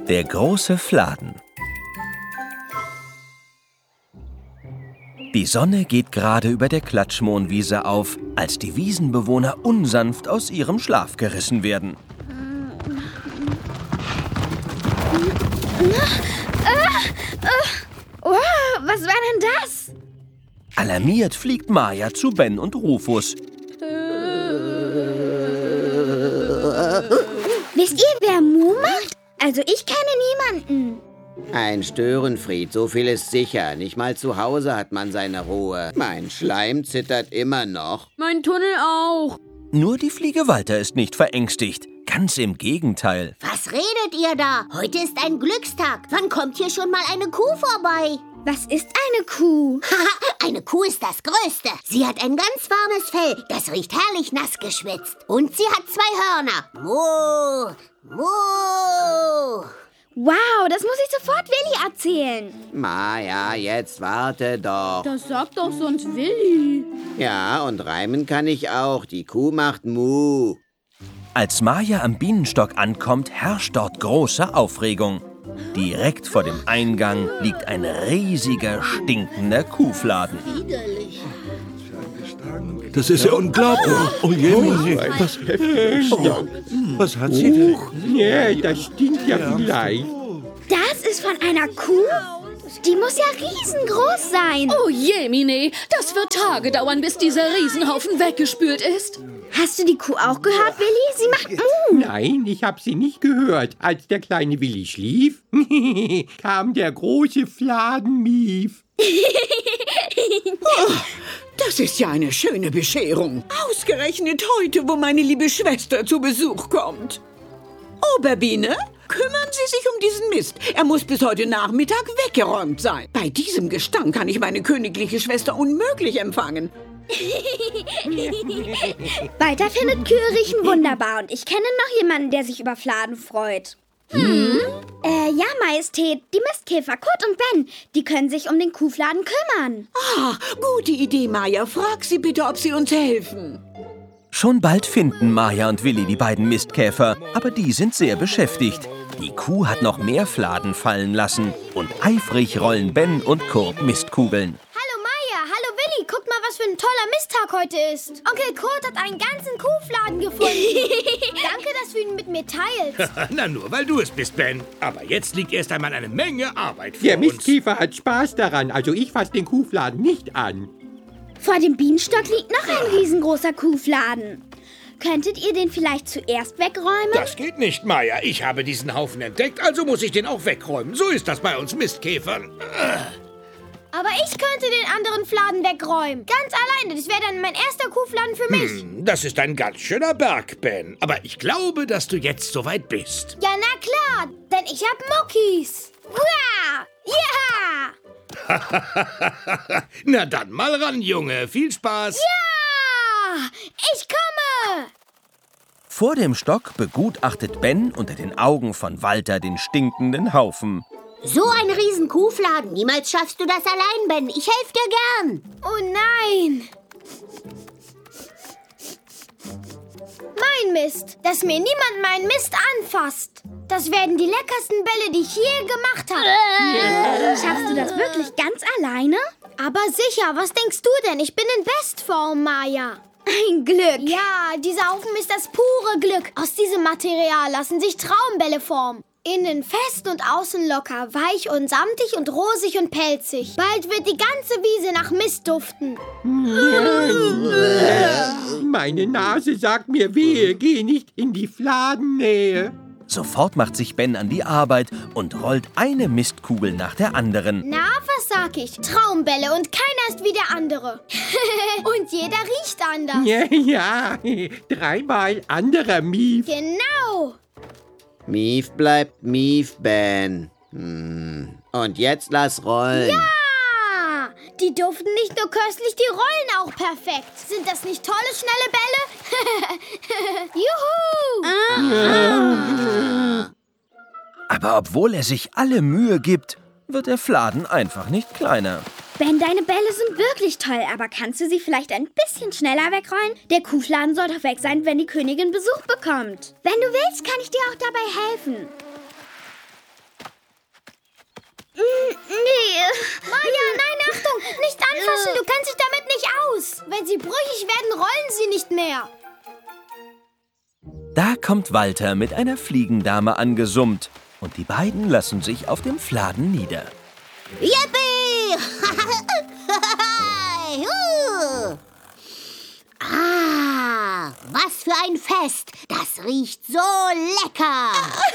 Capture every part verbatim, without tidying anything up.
Der große Fladen. Die Sonne geht gerade über der Klatschmohnwiese auf, als die Wiesenbewohner unsanft aus ihrem Schlaf gerissen werden. Oh, was war denn das? Alarmiert fliegt Maja zu Ben und Rufus. Wisst ihr, wer Mu macht? Also ich kenne niemanden. Ein Störenfried, so viel ist sicher. Nicht mal zu Hause hat man seine Ruhe. Mein Schleim zittert immer noch. Mein Tunnel auch. Nur die Fliege Walter ist nicht verängstigt. Ganz im Gegenteil. Was redet ihr da? Heute ist ein Glückstag. Wann kommt hier schon mal eine Kuh vorbei? Was ist eine Kuh? Haha, eine Kuh ist das Größte. Sie hat ein ganz warmes Fell. Das riecht herrlich nass geschwitzt. Und sie hat zwei Hörner. Moo, moo. Wow, das muss ich sofort Willi erzählen. Maja, jetzt warte doch. Das sagt doch sonst Willi. Ja, und reimen kann ich auch. Die Kuh macht Mu. Als Maja am Bienenstock ankommt, herrscht dort große Aufregung. Direkt vor dem Eingang liegt ein riesiger, stinkender Kuhfladen. Das ist ja unglaublich. Oh je, was heftig. Oh, was hat sie denn? Ja, das stinkt ja vielleicht. Das ist von einer Kuh? Die muss ja riesengroß sein. Oh Jemine, das wird Tage dauern, bis dieser Riesenhaufen weggespült ist. Hast du die Kuh auch gehört, Willi? Sie macht Mu. Nein, ich habe sie nicht gehört. Als der kleine Willi schlief, kam der große Fladenmief. Oh, das ist ja eine schöne Bescherung. Ausgerechnet heute, wo meine liebe Schwester zu Besuch kommt. Oberbiene, kümmern Sie sich um diesen Mist. Er muss bis heute Nachmittag weggeräumt sein. Bei diesem Gestank kann ich meine königliche Schwester unmöglich empfangen. Walter findet Kühe riechen wunderbar und ich kenne noch jemanden, der sich über Fladen freut. Hm? Äh, ja, Majestät, die Mistkäfer Kurt und Ben, die können sich um den Kuhfladen kümmern. Ah, gute Idee, Maja. Frag sie bitte, ob sie uns helfen. Schon bald finden Maja und Willi die beiden Mistkäfer, aber die sind sehr beschäftigt. Die Kuh hat noch mehr Fladen fallen lassen und eifrig rollen Ben und Kurt Mistkugeln. Hallo Maja, hallo Willi, guck mal, was für ein toller Misttag heute ist. Onkel Kurt hat einen ganzen Kuhfladen gefunden. Danke, dass du ihn mit mir teilst. Na, nur weil du es bist, Ben. Aber jetzt liegt erst einmal eine Menge Arbeit vor Der uns. Mistkäfer hat Spaß daran, also ich fasse den Kuhfladen nicht an. Vor dem Bienenstock liegt noch ein riesengroßer Kuhfladen. Könntet ihr den vielleicht zuerst wegräumen? Das geht nicht, Maja. Ich habe diesen Haufen entdeckt, also muss ich den auch wegräumen. So ist das bei uns Mistkäfern. Aber ich könnte den anderen Fladen wegräumen. Ganz alleine. Das wäre dann mein erster Kuhfladen für mich. Hm, das ist ein ganz schöner Berg, Ben. Aber ich glaube, dass du jetzt soweit bist. Ja, na klar. Denn ich hab Muckis. Hurra! Ja! Na dann mal ran, Junge. Viel Spaß. Ja! Ich komme! Vor dem Stock begutachtet Ben unter den Augen von Walter den stinkenden Haufen. So ein riesen Kuhfladen. Niemals schaffst du das allein, Ben. Ich helfe dir gern. Oh nein! Mein Mist, dass mir niemand meinen Mist anfasst. Das werden die leckersten Bälle, die ich je gemacht habe. Yeah. Schaffst du das wirklich ganz alleine? Aber sicher, was denkst du denn? Ich bin in Bestform, Maja. Ein Glück. Ja, dieser Haufen ist das pure Glück. Aus diesem Material lassen sich Traumbälle formen. Innen fest und außen locker, weich und samtig und rosig und pelzig. Bald wird die ganze Wiese nach Mist duften. Meine Nase sagt mir wehe, geh nicht in die Fladennähe. Sofort macht sich Ben an die Arbeit und rollt eine Mistkugel nach der anderen. Na, was sag ich? Traumbälle und keiner ist wie der andere. Und jeder riecht anders. Ja, ja, dreimal anderer Mief. Genau. Mief bleibt Mief, Ben. Hm. Und jetzt lass rollen. Ja! Die duften nicht nur köstlich, die rollen auch perfekt. Sind das nicht tolle, schnelle Bälle? Juhu! Aber obwohl er sich alle Mühe gibt, wird der Fladen einfach nicht kleiner. Ben, deine Bälle sind wirklich toll, aber kannst du sie vielleicht ein bisschen schneller wegrollen? Der Kuhfladen soll doch weg sein, wenn die Königin Besuch bekommt. Wenn du willst, kann ich dir auch dabei helfen. Nee. Maja, nein, Achtung! Nicht anfassen, du kennst dich damit nicht aus. Wenn sie brüchig werden, rollen sie nicht mehr. Da kommt Walter mit einer Fliegendame angesummt und die beiden lassen sich auf dem Fladen nieder. Yippie! Juhu. Ah, was für ein Fest. Das riecht so lecker.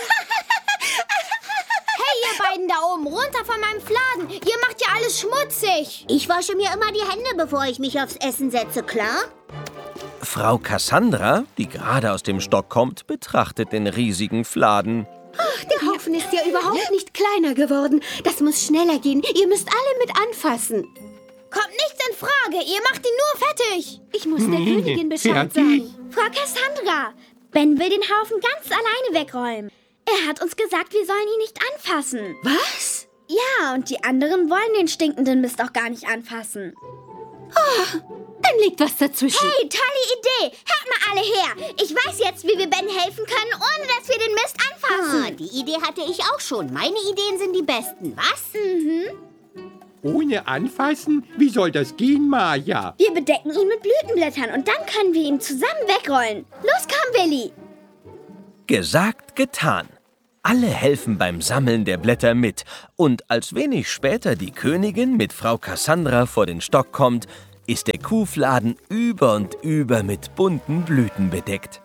Hey, ihr beiden da oben, runter von meinem Fladen. Ihr macht ja alles schmutzig. Ich wasche mir immer die Hände, bevor ich mich aufs Essen setze, klar? Frau Cassandra, die gerade aus dem Stock kommt, betrachtet den riesigen Fladen. Der Haufen ist ja überhaupt nicht kleiner geworden. Das muss schneller gehen. Ihr müsst alle mit anfassen. Kommt nichts in Frage, ihr macht ihn nur fertig. Ich muss der Königin Bescheid sagen. Frau Cassandra, Ben will den Haufen ganz alleine wegräumen. Er hat uns gesagt, wir sollen ihn nicht anfassen. Was? Ja, und die anderen wollen den stinkenden Mist auch gar nicht anfassen. Oh, dann liegt was dazwischen. Hey, tolle Idee. Hört mal alle her. Ich weiß jetzt, wie wir Ben helfen können, ohne dass wir den Mist anfassen. Ah, die Idee hatte ich auch schon. Meine Ideen sind die besten, was? Mhm. Ohne anfassen? Wie soll das gehen, Maja? Wir bedecken ihn mit Blütenblättern und dann können wir ihn zusammen wegrollen. Los, komm, Willi. Gesagt, getan. Alle helfen beim Sammeln der Blätter mit. Und als wenig später die Königin mit Frau Cassandra vor den Stock kommt, ist der Kuhfladen über und über mit bunten Blüten bedeckt.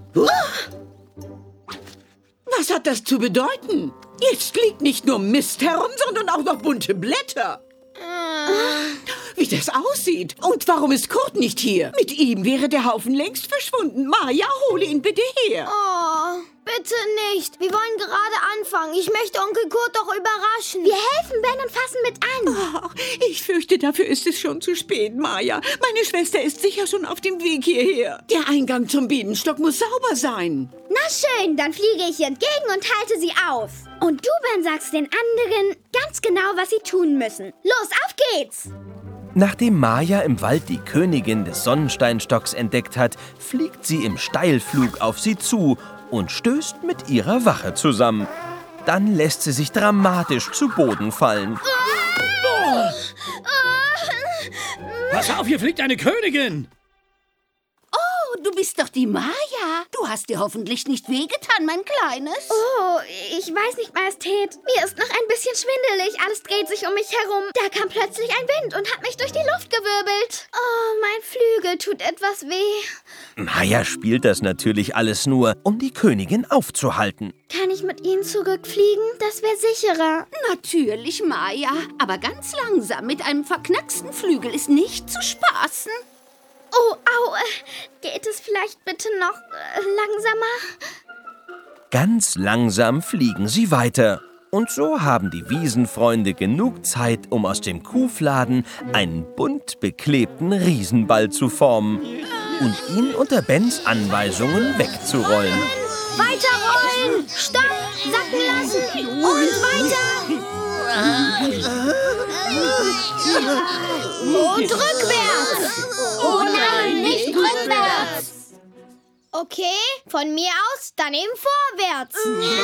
Was hat das zu bedeuten? Jetzt liegt nicht nur Mist herum, sondern auch noch bunte Blätter. Wie das aussieht. Und warum ist Kurt nicht hier? Mit ihm wäre der Haufen längst verschwunden. Maja, hole ihn bitte her. Oh, bitte nicht. Wir wollen gerade anfangen. Ich möchte Onkel Kurt doch überraschen. Wir helfen Ben und fassen mit an. Oh, ich fürchte, dafür ist es schon zu spät, Maja. Meine Schwester ist sicher schon auf dem Weg hierher. Der Eingang zum Bienenstock muss sauber sein. Na schön, dann fliege ich ihr entgegen und halte sie auf. Und du, Ben, sagst den anderen ganz genau, was sie tun müssen. Los, auf geht's! Nachdem Maja im Wald die Königin des Sonnensteinstocks entdeckt hat, fliegt sie im Steilflug auf sie zu und stößt mit ihrer Wache zusammen. Dann lässt sie sich dramatisch zu Boden fallen. Pass auf, hier fliegt eine Königin! Oh, du bist doch die Maja. Du hast dir hoffentlich nicht wehgetan, mein Kleines. Oh, ich weiß nicht, Majestät. Mir ist noch ein bisschen schwindelig. Alles dreht sich um mich herum. Da kam plötzlich ein Wind und hat mich durch die Luft gewirbelt. Oh, mein Flügel tut etwas weh. Maja spielt das natürlich alles nur, um die Königin aufzuhalten. Kann ich mit Ihnen zurückfliegen? Das wäre sicherer. Natürlich, Maja. Aber ganz langsam. Mit einem verknacksten Flügel ist nicht zu spaßen. Oh, au. Geht es vielleicht bitte noch äh, langsamer? Ganz langsam fliegen sie weiter. Und so haben die Wiesenfreunde genug Zeit, um aus dem Kuhfladen einen bunt beklebten Riesenball zu formen und ihn unter Bens Anweisungen wegzurollen. Weiter rollen! Stopp! Sacken lassen! Und weiter! Und rückwärts! Oh nein, nicht rückwärts! Okay, von mir aus dann eben vorwärts.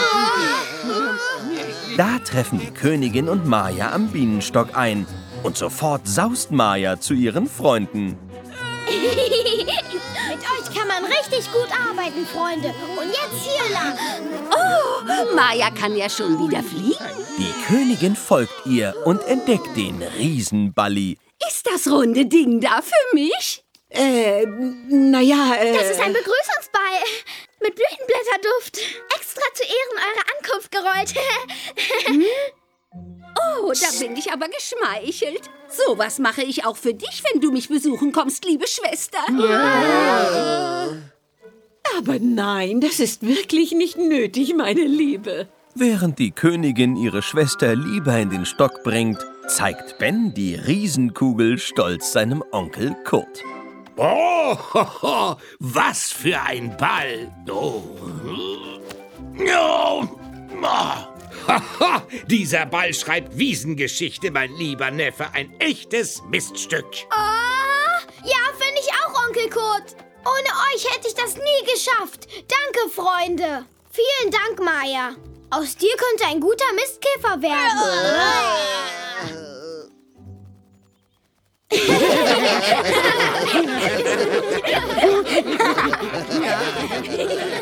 Da treffen die Königin und Maja am Bienenstock ein. Und sofort saust Maja zu ihren Freunden. Mit euch kann man richtig gut arbeiten, Freunde. Und jetzt hier lang. Oh, Maja kann ja schon wieder fliegen. Die Königin folgt ihr und entdeckt den Riesenballi. Ist das runde Ding da für mich? Äh, naja, äh... Das ist ein Begrüßungsball mit Blütenblätterduft. Extra zu Ehren eurer Ankunft gerollt. Hm? Oh, da bin ich aber geschmeichelt. Sowas mache ich auch für dich, wenn du mich besuchen kommst, liebe Schwester. Ja. Aber nein, das ist wirklich nicht nötig, meine Liebe. Während die Königin ihre Schwester lieber in den Stock bringt, zeigt Ben die Riesenkugel stolz seinem Onkel Kurt. Oh, ho, ho, was für ein Ball! Oh. Oh. Oh. Dieser Ball schreibt Wiesengeschichte, mein lieber Neffe. Ein echtes Miststück. Oh, ja, finde ich auch, Onkel Kurt. Ohne euch hätte ich das nie geschafft. Danke, Freunde. Vielen Dank, Maja. Aus dir könnte ein guter Mistkäfer werden.